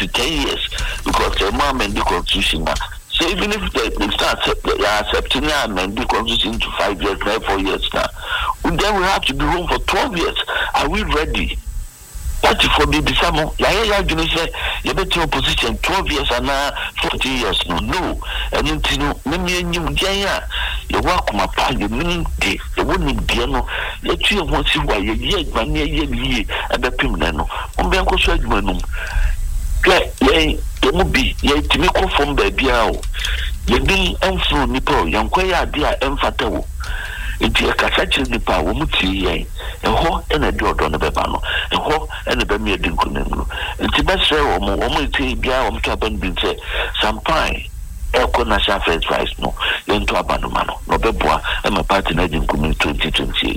to 10 years because the mom and the constitution. So even if they start accepting and the constitution to 5 years, 4 years now, then we have to be room for 12 years. Are we ready? What for me, the summer? Yeah, you say you better opposition 12 years and 14 years. No, and you know, many you walk my part, you mean the wouldn't be no. Let you want to why you yet, but near ye, and the Pimano. Uncle Swedman. There will be yet to make from baby. You be unfru nipple, young quay, dear, and fatal. Into a cassette nipa, womuti, and ho and a door on the bebano, and ho and a bemia dinkunenu. And Tibet or Momoti, Bia, Cabin bin say, some pine. Elko National First Vice, no, young to Abanomano, no Bebois, and my party in 2028.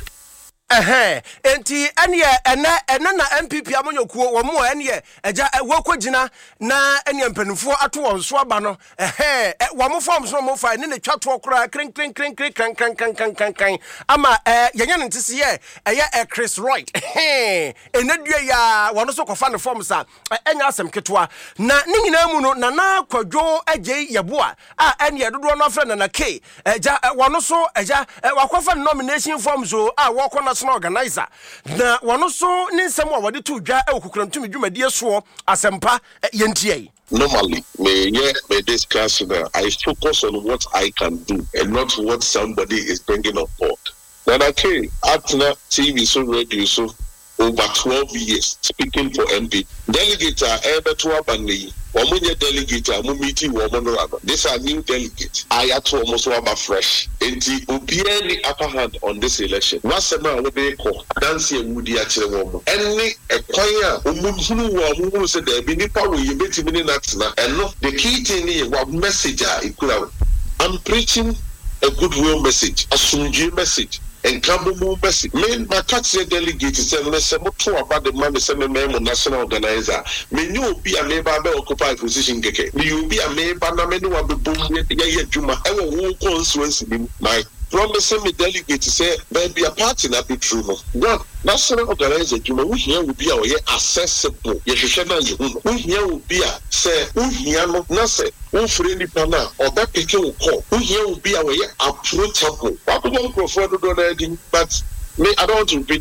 Enti ene na MPP amonyokuo wo mo ene eja wokwagina na ene mpanufo ato won so aba no wo mo form so mo fa ne ne twato kra kren kan ama yenye ntisi ye eye Chris Wright ene dua ya wono so kofa ne form sa enya asem ketwa na ne nyina mu no na kwadwo agye yeboa ene dodo no afre na K eja wono so eja wakofa nomination form so woko organizer na wono so ninsem wa wode to dwa okukurantumi dwumadie so asempa yentie. Normally, me discuss I focus on what I can do and not what somebody is bringing on board. Then okay, Atna TV so radio so over 12 years speaking for MP. Delegate to Abani, Omunya delegate, Mumiti, Woman. These are new delegates. I had to almost about fresh. And the any upper hand on this election. What's the man they call Nancy and Woody actually woman? Any a choir who said there be power you bet him in Natsna and not the key thing is what message I'm preaching a goodwill message, a sunji message. And Kambu message. Men, my taxi delegate said, let's say more about the man, the national organizer. May you be a member occupy position. You be a member, no man will be boom. Juma, I will constituency. My promising me delegate to say, there be a party that be true. God, national organizer, Juma, we here will be our accessible. We here will be a say, we here no nothing. Who friendly pana or that people will call. Who here will be our approachable. I don't know, but me, I don't want to repeat.